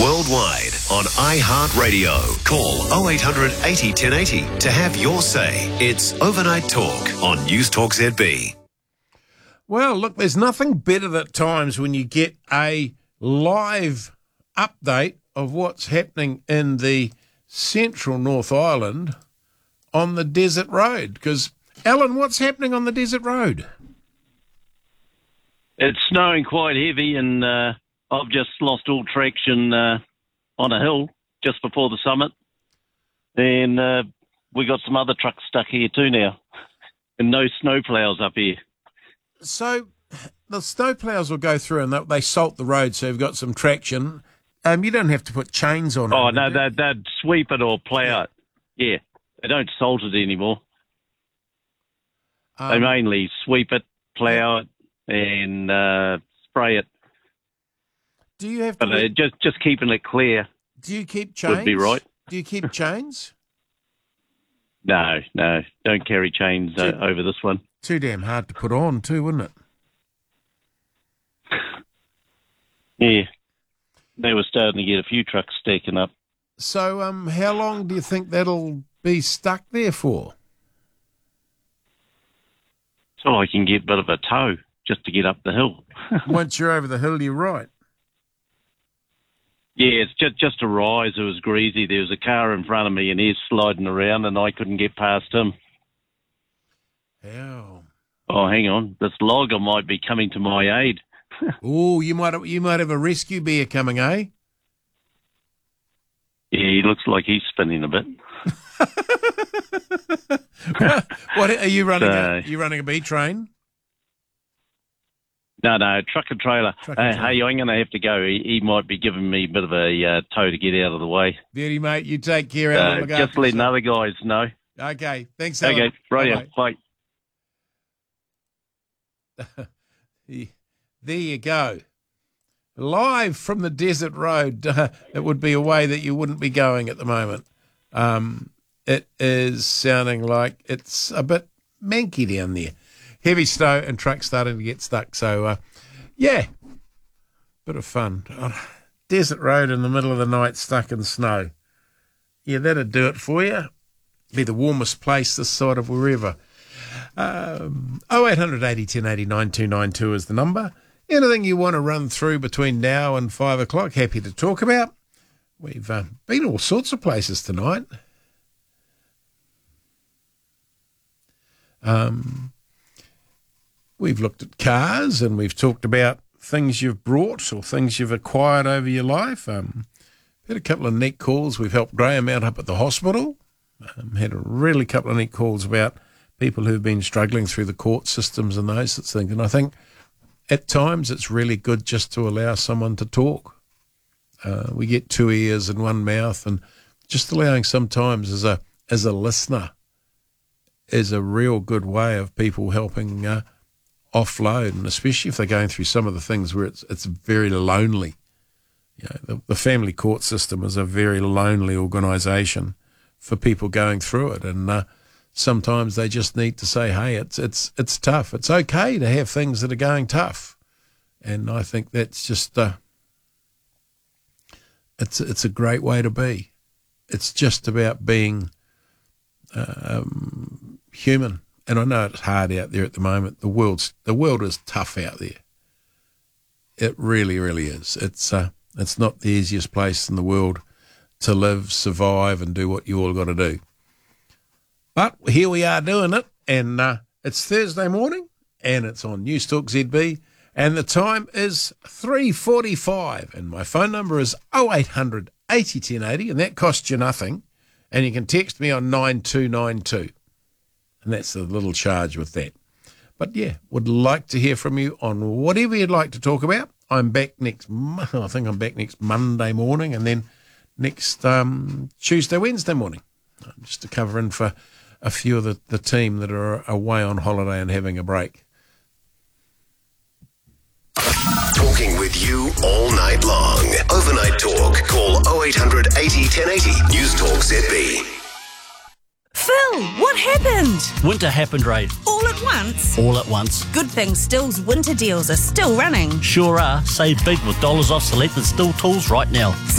worldwide on iHeartRadio. Call 0800 80 1080 to have your say. It's Overnight Talk on News Talk ZB. Well, look, there's nothing better at times when you get a live update of what's happening in the central North Island on the Desert Road. Because, Alan, what's happening on the Desert Road? It's snowing quite heavy, and I've just lost all traction on a hill just before the summit. And we got some other trucks stuck here too now, and no snow ploughs up here. So the snow ploughs will go through and they salt the road, so you've got some traction. You don't have to put chains on it. Oh, no, they'd sweep it or plough it. Yeah, they don't salt it anymore. They mainly sweep it, plough it, and spray it. Do you have to... But just keeping it clear. Do you keep chains? Would be right. Do you keep chains? No, don't carry chains over this one. Too damn hard to put on too, wouldn't it? Yeah. They were starting to get a few trucks stacking up. So how long do you think that'll be stuck there for? So I can get a bit of a tow just to get up the hill. Once you're over the hill, you're right. Yeah, it's just a rise. It was greasy. There was a car in front of me and he's sliding around and I couldn't get past him. How? Oh, hang on. This logger might be coming to my aid. Oh, you might have a rescue bear coming, eh? Yeah, he looks like he's spinning a bit. What are you running? You running a B train? No, truck and trailer. Hey, I'm going to have to go. He might be giving me a bit of a tow to get out of the way. Beauty, mate. You take care. Alan. Just letting other guys know. Okay. Thanks, Alan. Okay, right. Bye. There you go. Live from the Desert Road. It would be a way that you wouldn't be going at the moment. It is sounding like it's a bit manky down there. Heavy snow and trucks starting to get stuck. So, yeah, bit of fun. Desert Road in the middle of the night stuck in snow. Yeah, that'd do it for you. Be the warmest place this side of wherever. 0800 80 1080 9292 is the number. Anything you want to run through between now and 5 o'clock, happy to talk about. We've been all sorts of places tonight. We've looked at cars and we've talked about things you've brought or things you've acquired over your life. Had a couple of neat calls. We've helped Graham out up at the hospital. Had a really couple of neat calls about people who've been struggling through the court systems and those sorts of things. And I think at times it's really good just to allow someone to talk. We get two ears and one mouth, and just allowing sometimes as a listener is a real good way of people helping offload, and especially if they're going through some of the things where it's very lonely. You know, the family court system is a very lonely organisation for people going through it, and sometimes they just need to say, hey, it's tough. It's okay to have things that are going tough. And I think that's just, it's a great way to be. It's just about being human. And I know it's hard out there at the moment. The world is tough out there. It really, really is. It's not the easiest place in the world to live, survive, and do what you all got to do. But here we are doing it, and it's Thursday morning, and it's on News Talk ZB, and the time is 3:45, and my phone number is 0800 80 1080, and that costs you nothing, and you can text me on 9292, and that's the little charge with that. But yeah, would like to hear from you on whatever you'd like to talk about. I'm back next Monday morning, and then next Tuesday, Wednesday morning, just to cover in for a few of the team that are away on holiday and having a break. Talking with you all night long. Overnight Talk. Call 0800 80 1080. News Talk ZB. Phil, what happened? Winter happened, Ray. All at once? All at once. Good thing Still's winter deals are still running. Sure are. Save big with dollars off selected Still tools right now.